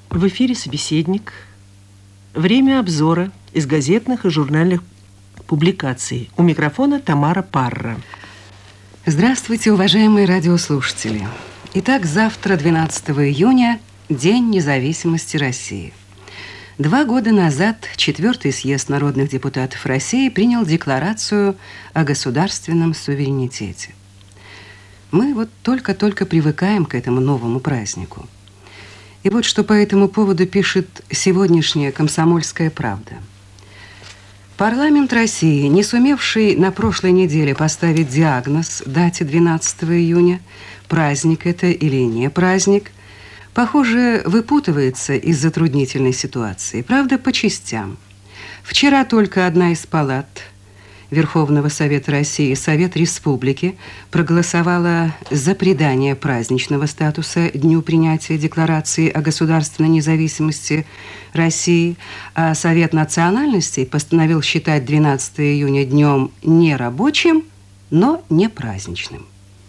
В эфире «Собеседник». Время обзора из газетных и журнальных публикаций. У микрофона Тамара Парра. Здравствуйте, уважаемые радиослушатели. Итак, завтра, 12 июня, День независимости России. 2 года назад 4-й съезд народных депутатов России принял декларацию о государственном суверенитете. Мы вот только-только привыкаем к этому новому празднику. И вот что по этому поводу пишет сегодняшняя «Комсомольская правда». Парламент России, не сумевший на прошлой неделе поставить диагноз дате 12 июня, праздник это или не праздник, похоже, выпутывается из затруднительной ситуации. Правда, по частям. Вчера только одна из палат Верховного Совета России, Совет Республики, проголосовала за придание праздничного статуса дню принятия Декларации о государственной независимости России, а Совет национальностей постановил считать 12 июня днем не рабочим, но не праздничным.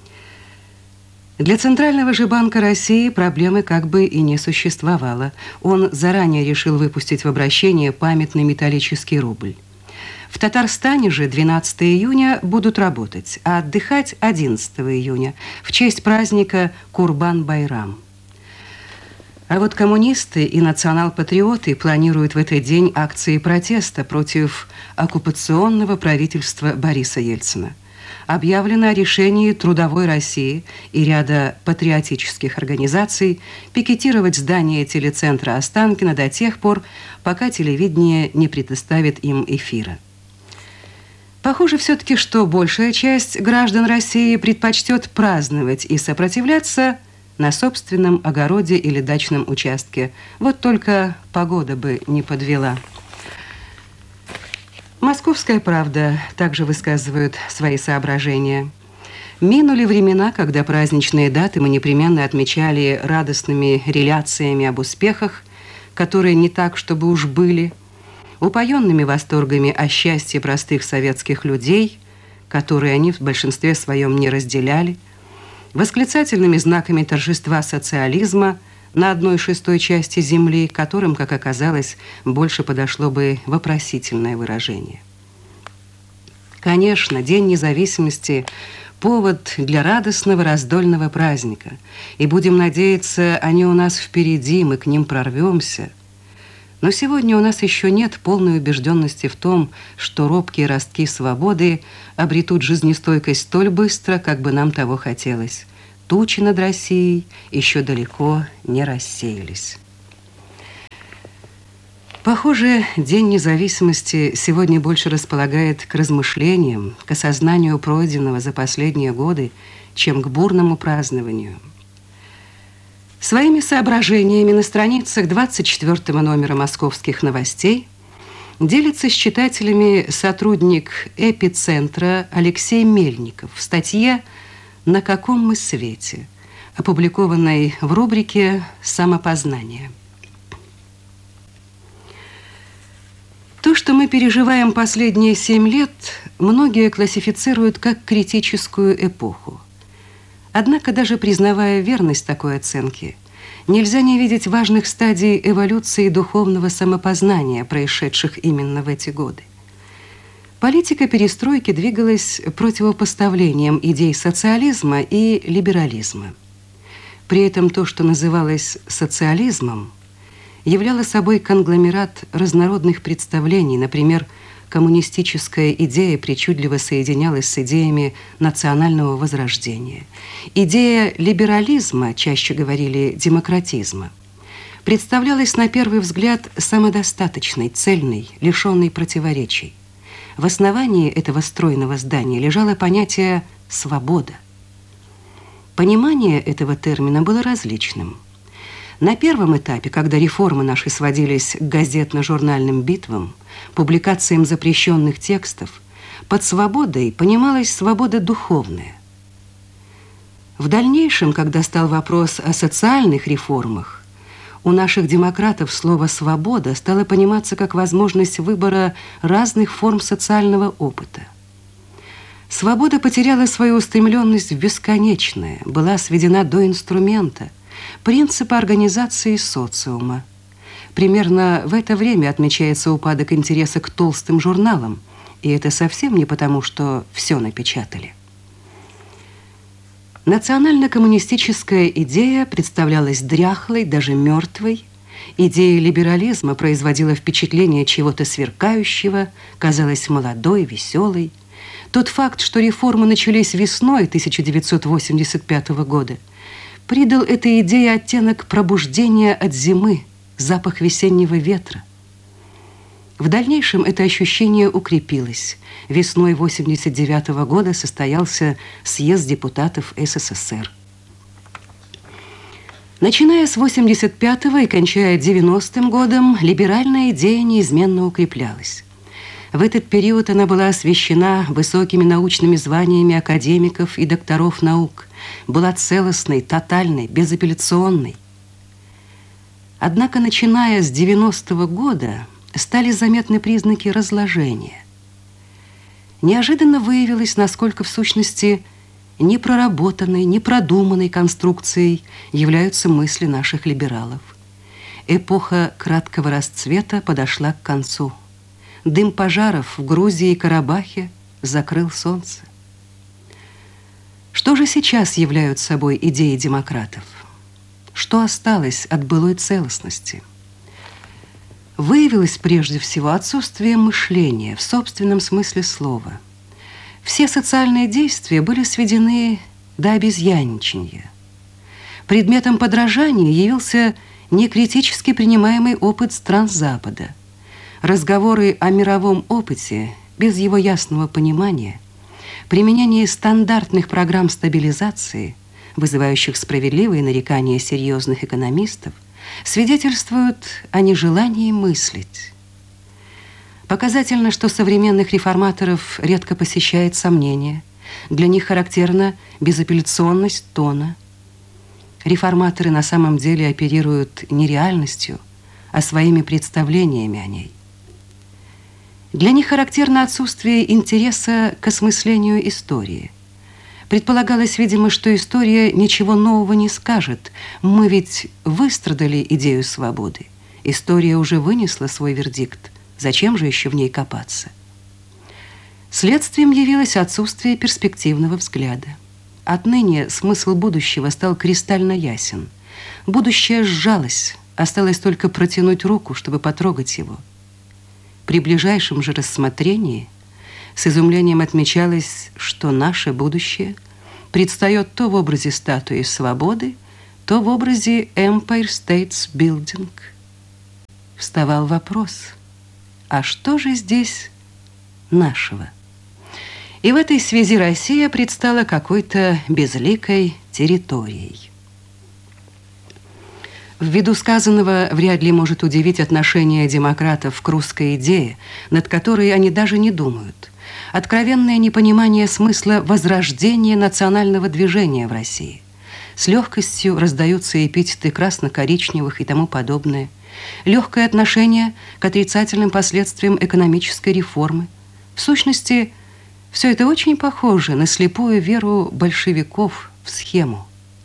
Для Центрального же банка России проблемы как бы и не существовало. Он заранее решил выпустить в обращение памятный металлический рубль. В Татарстане же 12 июня будут работать, а отдыхать 11 июня в честь праздника Курбан-Байрам. А вот коммунисты и национал-патриоты планируют в этот день акции протеста против оккупационного правительства Бориса Ельцина. Объявлено о решении Трудовой России и ряда патриотических организаций пикетировать здание телецентра Останкино до тех пор, пока телевидение не предоставит им эфира. Похоже все-таки, что большая часть граждан России предпочтет праздновать и сопротивляться на собственном огороде или дачном участке. Вот только погода бы не подвела. «Московская правда» также высказывает свои соображения. Минули времена, когда праздничные даты мы непременно отмечали радостными реляциями об успехах, которые не так, чтобы уж были, упоенными восторгами о счастье простых советских людей, которые они в большинстве своем не разделяли, восклицательными знаками торжества социализма на 1/6 части земли, которым, как оказалось, больше подошло бы вопросительное выражение. Конечно, День независимости – повод для радостного раздольного праздника, и будем надеяться, они у нас впереди, мы к ним прорвемся. Но сегодня у нас еще нет полной убежденности в том, что робкие ростки свободы обретут жизнестойкость столь быстро, как бы нам того хотелось. Тучи над Россией еще далеко не рассеялись. Похоже, День независимости сегодня больше располагает к размышлениям, к осознанию пройденного за последние годы, чем к бурному празднованию. Своими соображениями на страницах 24 номера «Московских новостей» делится с читателями сотрудник «Эпицентра» Алексей Мельников в статье «На каком мы свете?», опубликованной в рубрике «Самопознание». То, что мы переживаем последние 7 лет, многие классифицируют как критическую эпоху. Однако, даже признавая верность такой оценки, нельзя не видеть важных стадий эволюции духовного самопознания, происшедших именно в эти годы. Политика перестройки двигалась противопоставлением идей социализма и либерализма. При этом то, что называлось социализмом, являло собой конгломерат разнородных представлений. Например, коммунистическая идея причудливо соединялась с идеями национального возрождения. Идея либерализма, чаще говорили демократизма, представлялась на первый взгляд самодостаточной, цельной, лишенной противоречий. В основании этого стройного здания лежало понятие «свобода». Понимание этого термина было различным. На первом этапе, когда реформы наши сводились к газетно-журнальным битвам, публикациям запрещенных текстов, под свободой понималась свобода духовная. В дальнейшем, когда стал вопрос о социальных реформах, у наших демократов слово «свобода» стало пониматься как возможность выбора разных форм социального опыта. Свобода потеряла свою устремленность в бесконечное, была сведена до инструмента, принципа организации социума. Примерно в это время отмечается упадок интереса к толстым журналам, и это совсем не потому, что все напечатали. Национально-коммунистическая идея представлялась дряхлой, даже мертвой. Идея либерализма производила впечатление чего-то сверкающего, казалась молодой, веселой. Тот факт, что реформы начались весной 1985 года, придал этой идее оттенок пробуждения от зимы, запах весеннего ветра. В дальнейшем это ощущение укрепилось. Весной 1989 года состоялся съезд депутатов СССР. Начиная с 1985 и кончая 90-м годом, либеральная идея неизменно укреплялась. В этот период она была освящена высокими научными званиями академиков и докторов наук, была целостной, тотальной, безапелляционной. Однако, начиная с 90-го года, стали заметны признаки разложения. Неожиданно выявилось, насколько в сущности непроработанной, непродуманной конструкцией являются мысли наших либералов. Эпоха краткого расцвета подошла к концу. Дым пожаров в Грузии и Карабахе закрыл солнце. Что же сейчас являют собой идеи демократов? Что осталось от былой целостности? Выявилось прежде всего отсутствие мышления в собственном смысле слова. Все социальные действия были сведены до обезьянничания. Предметом подражания явился некритически принимаемый опыт стран Запада. Разговоры о мировом опыте без его ясного понимания, применение стандартных программ стабилизации, вызывающих справедливые нарекания серьезных экономистов, свидетельствуют о нежелании мыслить. Показательно, что современных реформаторов редко посещает сомнение. Для них характерна безапелляционность тона. Реформаторы на самом деле оперируют не реальностью, а своими представлениями о ней. Для них характерно отсутствие интереса к осмыслению истории. Предполагалось, видимо, что история ничего нового не скажет. Мы ведь выстрадали идею свободы. История уже вынесла свой вердикт. Зачем же еще в ней копаться? Следствием явилось отсутствие перспективного взгляда. Отныне смысл будущего стал кристально ясен. Будущее сжалось, осталось только протянуть руку, чтобы потрогать его. При ближайшем же рассмотрении с изумлением отмечалось, что наше будущее предстает то в образе статуи свободы, то в образе Empire State Building. Вставал вопрос, а что же здесь нашего? И в этой связи Россия предстала какой-то безликой территорией. Ввиду сказанного вряд ли может удивить отношение демократов к русской идее, над которой они даже не думают. Откровенное непонимание смысла возрождения национального движения в России. С легкостью раздаются эпитеты красно-коричневых и тому подобное. Легкое отношение к отрицательным последствиям экономической реформы. В сущности, все это очень похоже на слепую веру большевиков в схему.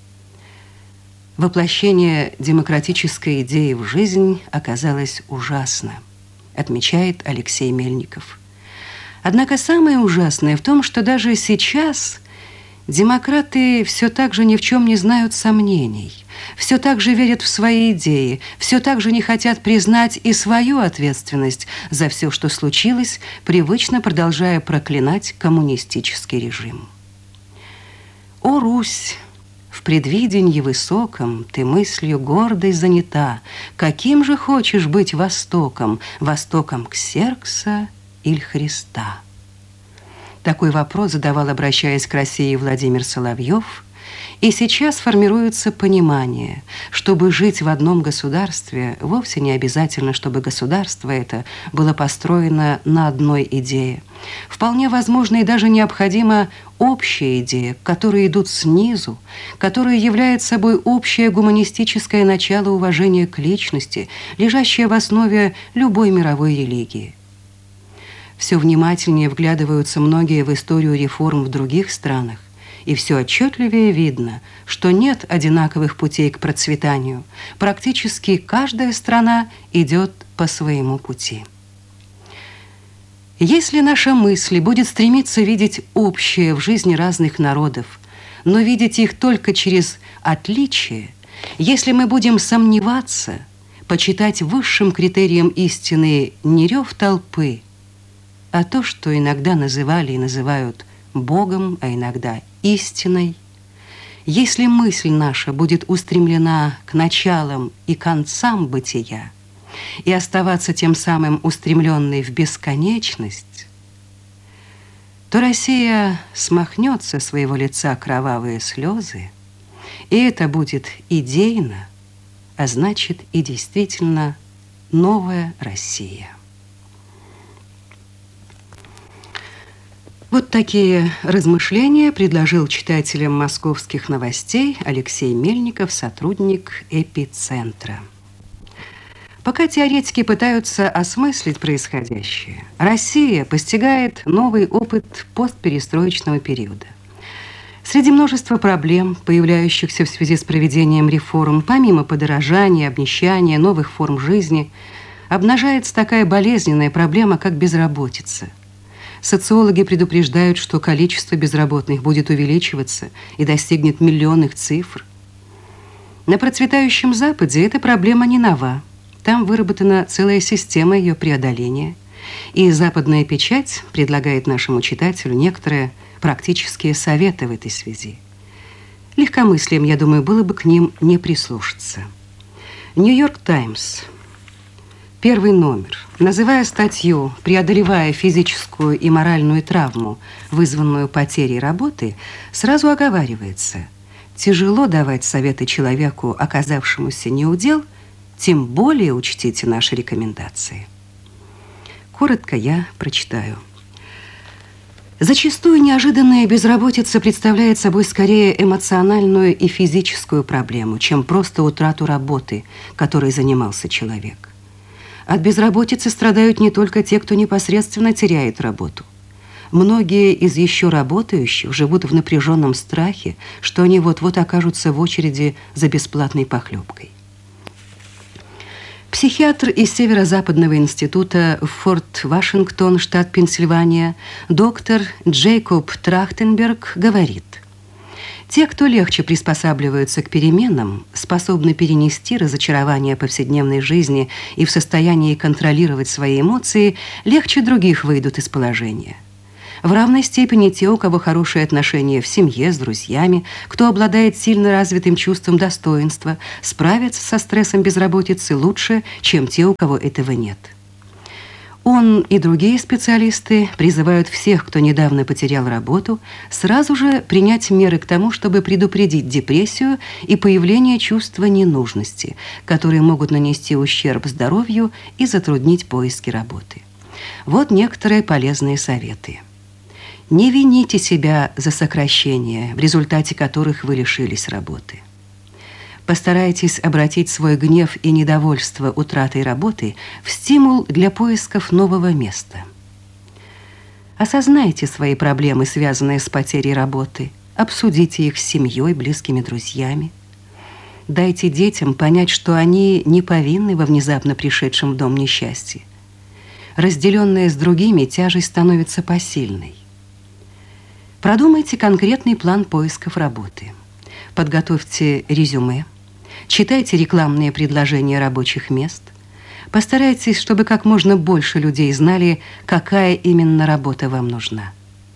Воплощение демократической идеи в жизнь оказалось ужасно, отмечает Алексей Мельников. Однако самое ужасное в том, что даже сейчас демократы все так же ни в чем не знают сомнений, все так же верят в свои идеи, все так же не хотят признать и свою ответственность за все, что случилось, привычно продолжая проклинать коммунистический режим. «О, Русь! В предвиденье высоком ты мыслью гордой занята. Каким же хочешь быть Востоком? Востоком Ксеркса или Христа?» Такой вопрос задавал, обращаясь к России, Владимир Соловьев. И сейчас формируется понимание, чтобы жить в одном государстве, вовсе не обязательно, чтобы государство это было построено на одной идее. Вполне возможно и даже необходима общая идея, которые идут снизу, которая является собой общее гуманистическое начало уважения к личности, лежащее в основе любой мировой религии. Все внимательнее вглядываются многие в историю реформ в других странах И все отчетливее видно, что нет одинаковых путей к процветанию. Практически каждая страна идет по своему пути. Если наша мысль будет стремиться видеть общее в жизни разных народов, но видеть их только через отличие, если мы будем сомневаться, почитать высшим критерием истины не рев толпы, а то, что иногда называли и называют Богом, а иногда истиной, если мысль наша будет устремлена к началам и концам бытия и оставаться тем самым устремленной в бесконечность, то Россия смахнет со своего лица кровавые слезы, и это будет идейно, а значит и действительно новая Россия. Вот такие размышления предложил читателям «Московских новостей» Алексей Мельников, сотрудник «Эпицентра». Пока теоретики пытаются осмыслить происходящее, Россия постигает новый опыт постперестроечного периода. Среди множества проблем, появляющихся в связи с проведением реформ, помимо подорожания, обнищания, новых форм жизни, обнажается такая болезненная проблема, как безработица. Социологи предупреждают, что количество безработных будет увеличиваться и достигнет миллионных цифр. На процветающем Западе эта проблема не нова. Там выработана целая система ее преодоления, и западная печать предлагает нашему читателю некоторые практические советы в этой связи. Легкомыслием, я думаю, было бы к ним не прислушаться. «Нью-Йорк Таймс», первый номер, называя статью «Преодолевая физическую и моральную травму, вызванную потерей работы», сразу оговаривается: тяжело давать советы человеку, оказавшемуся неудел, тем более учтите наши рекомендации. Коротко я прочитаю. Зачастую неожиданная безработица представляет собой скорее эмоциональную и физическую проблему, чем просто утрату работы, которой занимался человек. От безработицы страдают не только те, кто непосредственно теряет работу. Многие из еще работающих живут в напряженном страхе, что они вот-вот окажутся в очереди за бесплатной похлебкой. Психиатр из Северо-Западного института в Форт-Вашингтон, штат Пенсильвания, доктор Джейкоб Трахтенберг говорит: те, кто легче приспосабливаются к переменам, способны перенести разочарование повседневной жизни и в состоянии контролировать свои эмоции, легче других выйдут из положения. В равной степени те, у кого хорошие отношения в семье, с друзьями, кто обладает сильно развитым чувством достоинства, справятся со стрессом безработицы лучше, чем те, у кого этого нет. Он и другие специалисты призывают всех, кто недавно потерял работу, сразу же принять меры к тому, чтобы предупредить депрессию и появление чувства ненужности, которые могут нанести ущерб здоровью и затруднить поиски работы. Вот некоторые полезные советы. Не вините себя за сокращения, в результате которых вы лишились работы. Постарайтесь обратить свой гнев и недовольство утратой работы в стимул для поисков нового места. Осознайте свои проблемы, связанные с потерей работы, обсудите их с семьей, близкими друзьями. Дайте детям понять, что они не повинны во внезапно пришедшем в дом несчастье. Разделенная с другими, тяжесть становится посильной. Продумайте конкретный план поисков работы. Подготовьте резюме. Читайте рекламные предложения рабочих мест. Постарайтесь, чтобы как можно больше людей знали, какая именно работа вам нужна.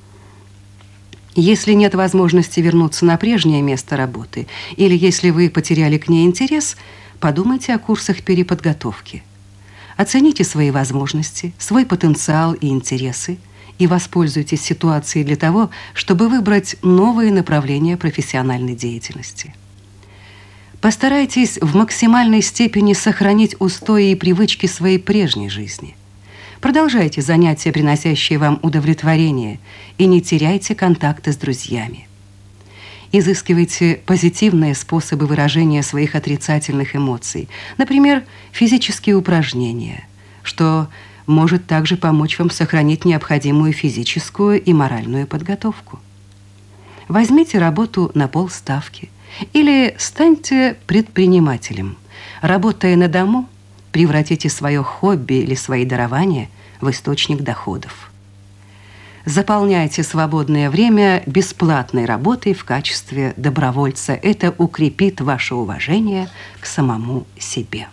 Если нет возможности вернуться на прежнее место работы, или если вы потеряли к ней интерес, подумайте о курсах переподготовки. Оцените свои возможности, свой потенциал и интересы, и воспользуйтесь ситуацией для того, чтобы выбрать новые направления профессиональной деятельности. Постарайтесь в максимальной степени сохранить устои и привычки своей прежней жизни. Продолжайте занятия, приносящие вам удовлетворение, и не теряйте контакты с друзьями. Изыскивайте позитивные способы выражения своих отрицательных эмоций, например, физические упражнения, что может также помочь вам сохранить необходимую физическую и моральную подготовку. Возьмите работу на полставки или станьте предпринимателем. Работая на дому, превратите свое хобби или свои дарования в источник доходов. Заполняйте свободное время бесплатной работой в качестве добровольца. Это укрепит ваше уважение к самому себе.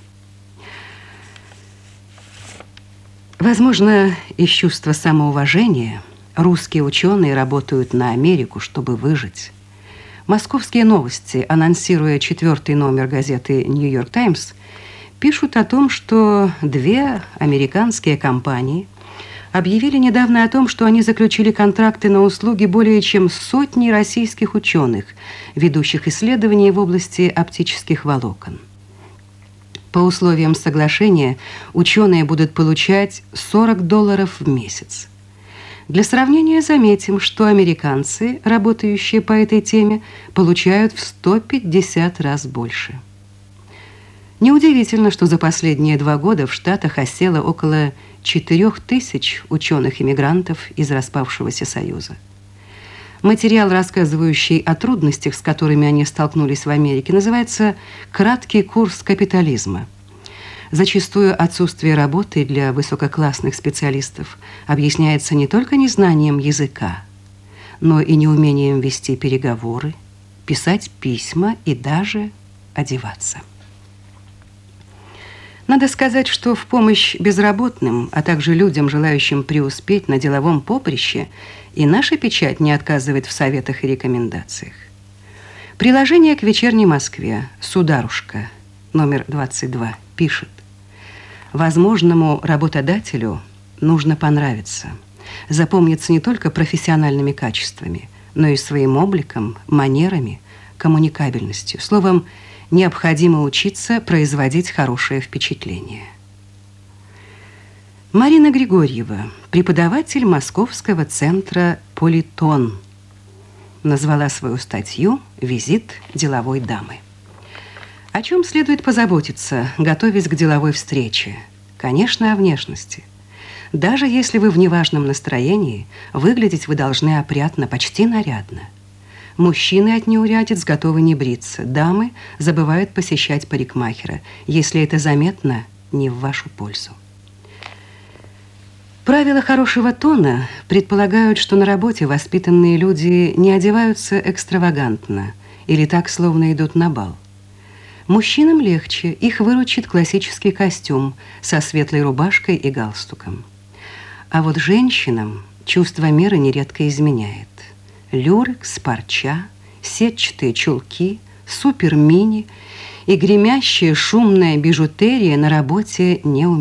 Возможно, из чувства самоуважения русские ученые работают на Америку, чтобы выжить. Московские новости, анонсируя 4-й номер газеты «Нью-Йорк Таймс», пишут о том, что 2 американские компании объявили недавно о том, что они заключили контракты на услуги более чем сотни российских ученых, ведущих исследования в области оптических волокон. По условиям соглашения ученые будут получать $40 в месяц. Для сравнения заметим, что американцы, работающие по этой теме, получают в 150 раз больше. Неудивительно, что за последние 2 года в Штатах осело около 4000 ученых-иммигрантов из распавшегося Союза. Материал, рассказывающий о трудностях, с которыми они столкнулись в Америке, называется «Краткий курс капитализма». Зачастую отсутствие работы для высококлассных специалистов объясняется не только незнанием языка, но и неумением вести переговоры, писать письма и даже одеваться. Надо сказать, что в помощь безработным, а также людям, желающим преуспеть на деловом поприще, и наша печать не отказывает в советах и рекомендациях. Приложение к «Вечерней Москве» «Сударушка» номер 22 пишет: возможному работодателю нужно понравиться, запомниться не только профессиональными качествами, но и своим обликом, манерами, коммуникабельностью. Словом, необходимо учиться производить хорошее впечатление. Марина Григорьева, преподаватель Московского центра «Политон», назвала свою статью «Визит деловой дамы». О чем следует позаботиться, готовясь к деловой встрече? Конечно, о внешности. Даже если вы в неважном настроении, выглядеть вы должны опрятно, почти нарядно. Мужчины от неурядиц готовы не бриться, дамы забывают посещать парикмахера, если это заметно не в вашу пользу. Правила хорошего тона предполагают, что на работе воспитанные люди не одеваются экстравагантно или так, словно идут на бал. Мужчинам легче, их выручит классический костюм со светлой рубашкой и галстуком. А вот женщинам чувство меры нередко изменяет. Люрекс, парча, сетчатые чулки, супер-мини и гремящая шумная бижутерия на работе не умеют.